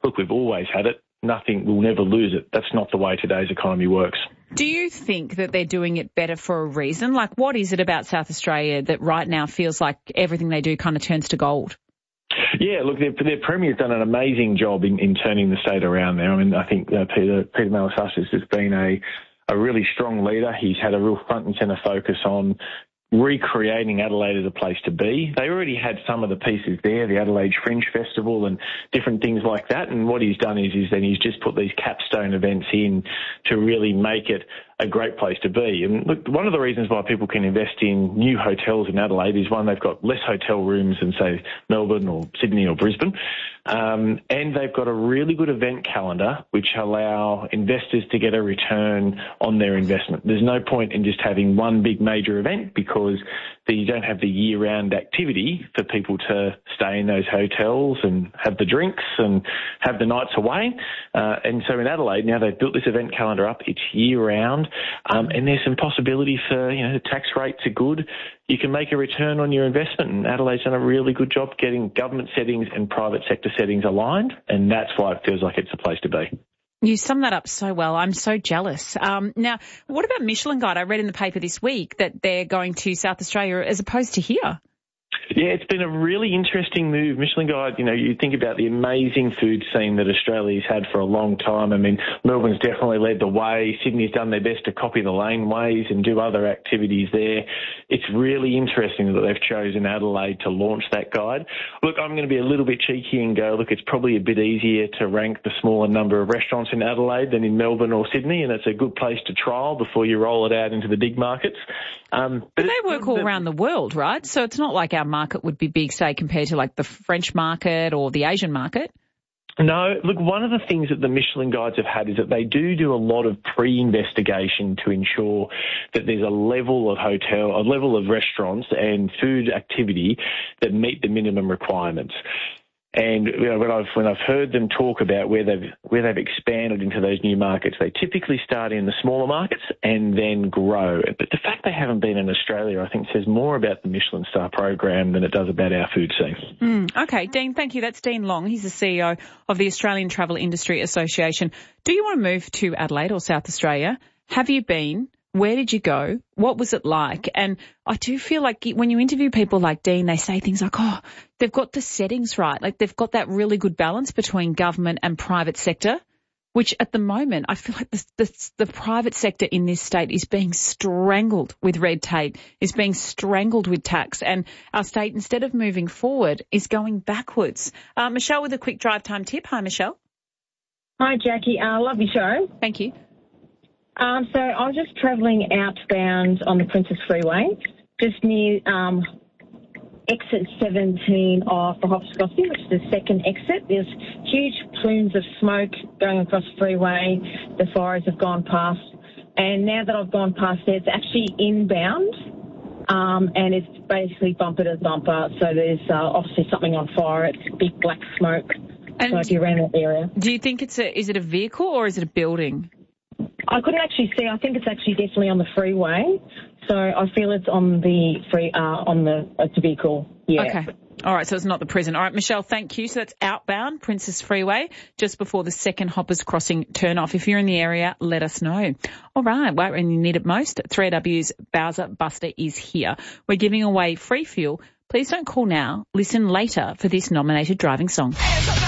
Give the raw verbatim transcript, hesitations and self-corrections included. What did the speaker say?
look, we've always had it. Nothing, we'll never lose it. That's not the way today's economy works. Do you think that they're doing it better for a reason? Like, what is it about South Australia that right now feels like everything they do kind of turns to gold? Yeah, look, their, their Premier's done an amazing job in, in turning the state around there. I mean, I think uh, Peter, Peter Malaksis has been a, a really strong leader. He's had a real front and centre focus on recreating Adelaide as a place to be. They already had some of the pieces there, the Adelaide Fringe Festival and different things like that. And what he's done is, is then he's just put these capstone events in to really make it a great place to be. And look, one of the reasons why people can invest in new hotels in Adelaide is, one, they've got less hotel rooms than, say, Melbourne or Sydney or Brisbane. Um, and they've got a really good event calendar which allow investors to get a return on their investment. There's no point in just having one big major event, because you don't have the year-round activity for people to stay in those hotels and have the drinks and have the nights away. Uh, and so in Adelaide, now they've built this event calendar up. It's year-round, um, and there's some possibility for, you know, the tax rates are good. You can make a return on your investment, and Adelaide's done a really good job getting government settings and private sector settings aligned, and that's why it feels like it's a place to be. You sum that up so well. I'm so jealous. Um, now, what about Michelin Guide? I read in the paper this week that they're going to South Australia as opposed to here. Yeah, it's been a really interesting move. Michelin Guide, you know, you think about the amazing food scene that Australia's had for a long time. I mean, Melbourne's definitely led the way. Sydney's done their best to copy the laneways and do other activities there. It's really interesting that they've chosen Adelaide to launch that guide. Look, I'm going to be a little bit cheeky and go, look, it's probably a bit easier to rank the smaller number of restaurants in Adelaide than in Melbourne or Sydney, and it's a good place to trial before you roll it out into the big markets. Um, but, but they work all around the world, right? So it's not like our market would be big, say, compared to like the French market or the Asian market. No, look, one of the things that the Michelin Guides have had is that they do do a lot of pre-investigation to ensure that there's a level of hotel, a level of restaurants and food activity that meet the minimum requirements. And you know, when I've when I've heard them talk about where they've where they've expanded into those new markets, they typically start in the smaller markets and then grow. But the fact they haven't been in Australia, I think, says more about the Michelin Star program than it does about our food scene. Mm, okay, Dean, thank you. That's Dean Long. He's the C E O of the Australian Travel Industry Association. Do you want to move to Adelaide or South Australia? Have you been? Where did you go? What was it like? And I do feel like when you interview people like Dean, they say things like, oh, they've got the settings right. Like they've got that really good balance between government and private sector, which at the moment I feel like the, the, the private sector in this state is being strangled with red tape, is being strangled with tax. And our state, instead of moving forward, is going backwards. Uh, Michelle with a quick drive time tip. Hi, Michelle. Hi, Jackie. Uh, love your show. Thank you. Um, so I was just travelling outbound on the Princess Freeway, just near um, exit seventeen of the Hops Crossing, which is the second exit. There's huge plumes of smoke going across the freeway. The fires have gone past. And now that I've gone past there, it's actually inbound, um, and it's basically bumper to bumper. So there's uh, obviously something on fire. It's big black smoke. And so if you're around that area. Do you think it's a, is it a vehicle or is it a building? I couldn't actually see. I think it's actually definitely on the freeway. So I feel it's on the free, uh, on the, it's a vehicle. Yeah. Okay. All right. So it's not the prison. All right, Michelle, thank you. So that's outbound Princess Freeway just before the second Hoppers Crossing turn off. If you're in the area, let us know. All right. Well, when you need it most, three A W's Bowser Buster is here. We're giving away free fuel. Please don't call now. Listen later for this nominated driving song.